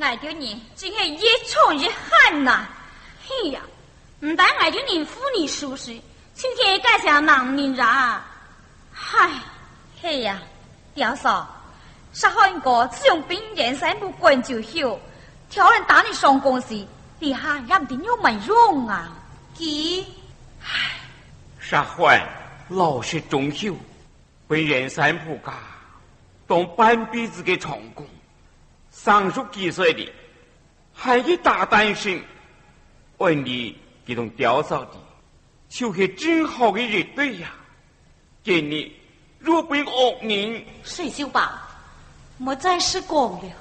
爱着你真系越宠越狠呐！哎呀，唔但爱着你妇女舒适，今天改成男人啦！嗨，嘿呀，屌嫂，杀汉哥只用兵刃三不棍就休，挑人打你上公司，你还让点有没用啊？ 佢， 唉，杀汉老实忠厚，为人三不家，当半辈子嘅长工。30几岁的，还一大担心，问你这种屌嫂的，就是真好的乐队呀！见你若被恶人， 水秀吧，莫再是讲了。